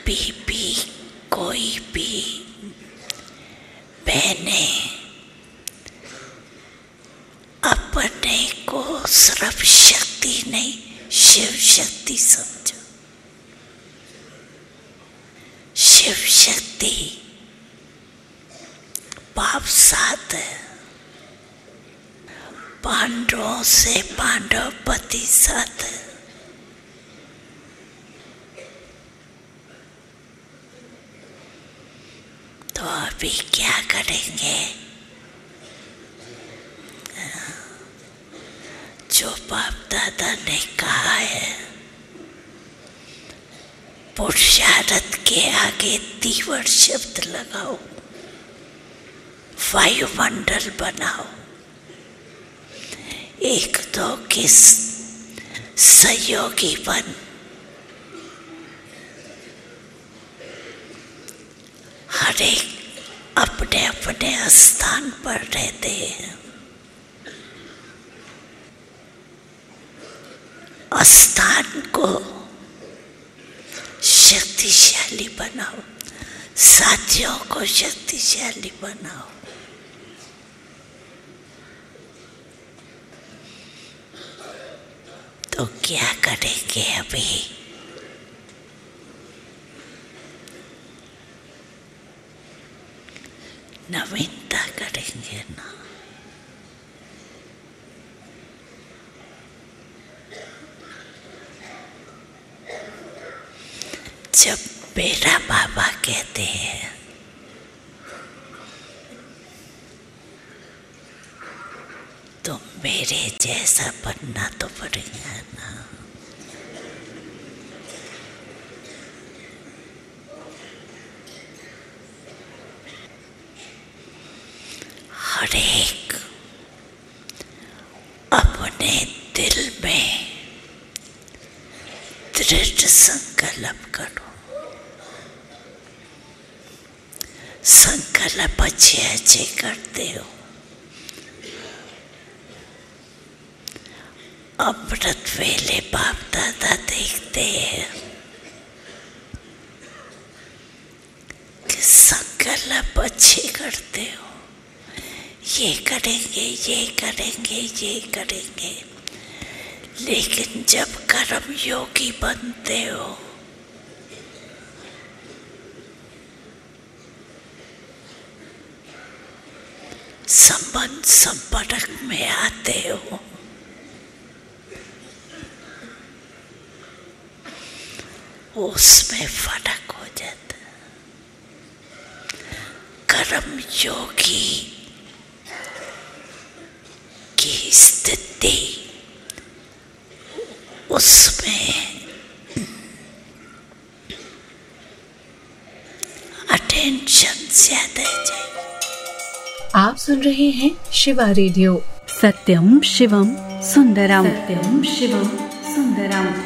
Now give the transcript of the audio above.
कभी भी कोई भी बहने अपने को सिर्फ शक्ति नहीं शिव शक्ति समझो। शिव शक्ति पाप साथ है, पांडवों से पांडव पति साथ है। तो अभी क्या करेंगे? जो बाप दादा ने कहा है, पुरुषार्थ के आगे तीव्र शब्द लगाओ, वायुमंडल बनाओ, एक दो के सहयोगी बन, हर एक अपने अपने स्थान पर रहते हैं। स्थान को शक्तिशाली बनाओ, साथियों को शक्तिशाली बनाओ। तो क्या करेंगे अभी? नवीनता करेंगे ना। जब मेरा बाबा कहते हैं तो मेरे जैसा बनना तो पड़ेगा ना। हर एक अपने दिल में दृढ़ संकल्प करो। संकल्प अच्छे अच्छे करते हो, अमृत वेले बाप दादा देखते हैं कि संकल्प अच्छे करते हो, ये करेंगे ये करेंगे ये करेंगे, लेकिन जब कर्म योगी बनते हो संबंध संपर्क में आते हो, उसमें फर्क हो जाता है। कर्म योगी की स्थिति उसमें अटेंशन ज्यादा चाहिए। आप सुन रहे हैं शिवा रेडियो। सत्यम शिवम सुंदरम। सत्यम शिवम सुंदरम।